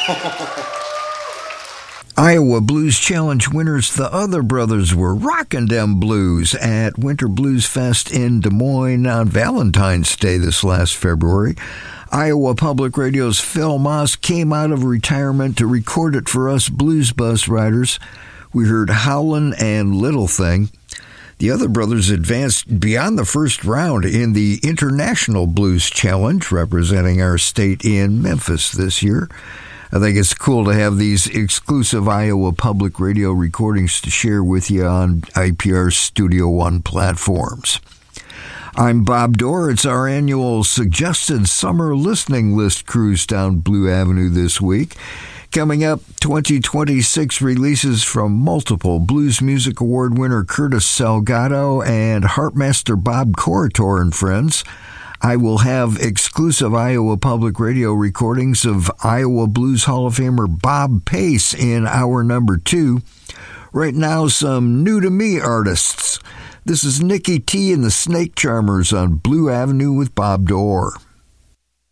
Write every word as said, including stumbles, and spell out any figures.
Iowa Blues Challenge winners, the Other Brothers, were rockin' dem blues at Winter Blues Fest in Des Moines on Valentine's Day this last February. Iowa Public Radio's Phil Moss came out of retirement to record it for us Blues Bus riders. We heard Howlin' and Little Thing. The Other Brothers advanced beyond the first round in the International Blues Challenge, representing our state in Memphis this year. I think it's cool to have these exclusive Iowa Public Radio recordings to share with you on I P R's Studio One platforms. I'm Bob Dorr. It's our annual Suggested Summer Listening List cruise down Blue Avenue this week. Coming up, twenty twenty-six releases from multiple Blues Music Award winner Curtis Salgado and Harpmaster Bob Corritore and friends. I will have exclusive Iowa Public Radio recordings of Iowa Blues Hall of Famer Bob Pace in hour number two. Right now, some new-to-me artists. This is Nikki T and the Snake Charmers on Blue Avenue with Bob Dorr.